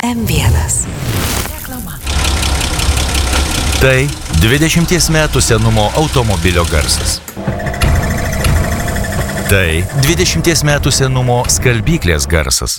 M1. Reklama. Tai 20 metų senumo automobilio garsas. Tai 20 metų senumo skalbyklės garsas.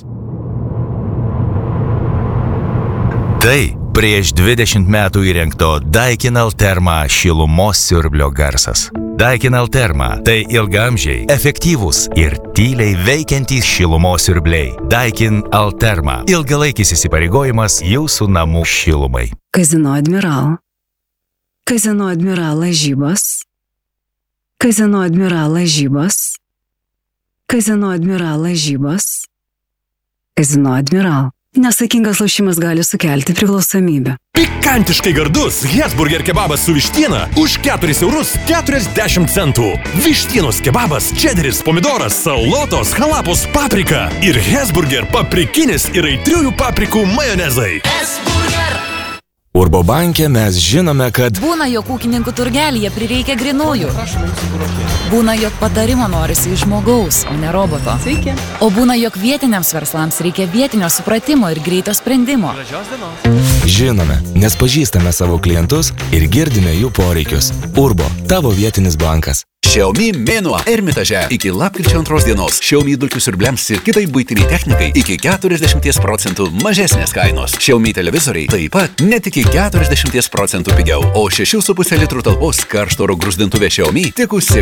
Tai prieš 20 metų įrengto Daikin Alterma šilumos siurblio garsas. Daikin Alterma – tai ilgaamžiai, efektyvūs ir tyliai veikiantys šilumos siurbliai. Daikin Alterma – ilgalaikis įsipareigojimas jūsų namų šilumai. Kazino Admiral. Kazino Admiral lažybos. Kazino Admiral lažybos. Kazino Admiral lažybos. Kazino Admiral. Nesaikingas lošimas gali sukelti priklausomybę. Pikantiškai gardus Hesburger kebabas su vištiena už 4,40 €. Vištienos kebabas, čederis, pomidoras, salotos, halapos, paprika ir Hesburger paprikinis ir aitriųjų paprikų majonezai. Urbo banke mes žinome, kad būna, jog ūkininkų turgelyje prireikia grinųjų. Būna, jog patarimo norisi iš žmogaus, o ne roboto. Sveiki. O būna, jog vietiniams verslams reikia vietinio supratimo ir greito sprendimo. žinome, nes pažįstame savo klientus ir girdime jų poreikius. Urbo, tavo vietinis bankas. Xiaomi mėnuo Ermitaže iki lapkričio 2 dienos. Xiaomi dulkių siurbliams ir kitai buitiniai technikai iki 40% mažesnės kainos. Xiaomi televizoriai taip pat net iki 40% pigiau. O 6,5 litrų talpos karšto oro gruzdintuvė Xiaomi tik už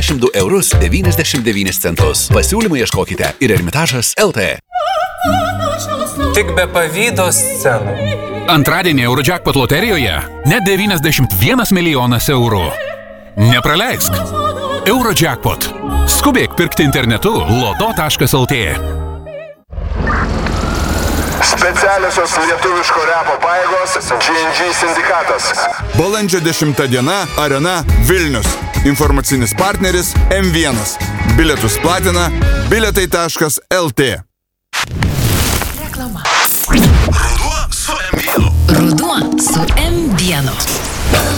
72,99 €. Pasiūlymų ieškokite ir Ermitažas LT. Tik be pavydo scenų. Antradienį Eurojackpot loterijoje net 91 milijonas eurų. Nepraleisk. Eurojackpot. Skubėk pirkti internetu loto.lt. Specialiosios lietuviško repo pajėgos G&G sindikatas. Balandžio 10 diena Arena Vilnius. Informacinis partneris M1. Bilietus platina biletai.lt. Reklama. Ruduo su M1. Ruduo su M1.